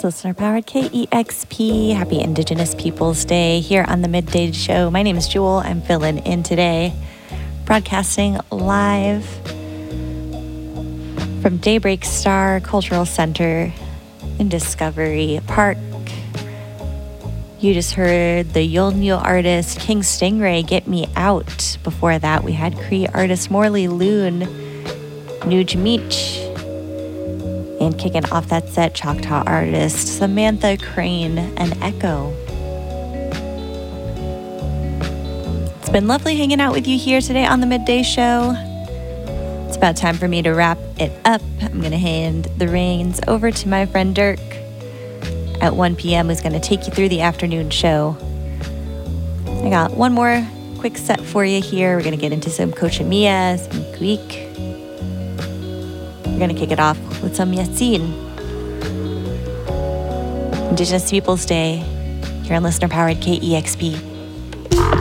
It's listener-powered KEXP. Happy Indigenous Peoples Day here on the Midday Show. My name is Jewel. I'm filling in today, broadcasting live from Daybreak Star Cultural Center in Discovery Park. You just heard the Yolngu artist King Stingray, Get Me Out. Before that, we had Cree artist Morley Loon, Nuj Meech. And kicking off that set, Choctaw artist Samantha Crane and Echo. It's been lovely hanging out with you here today on the Midday Show. It's about time for me to wrap it up. I'm going to hand the reins over to my friend Dirk at 1 p.m. who's going to take you through the afternoon show. I got one more quick set for you here. We're going to get into some Cochimia, some Greek. We're going to kick it off with some Yassin. Indigenous Peoples Day here on listener-powered KEXP.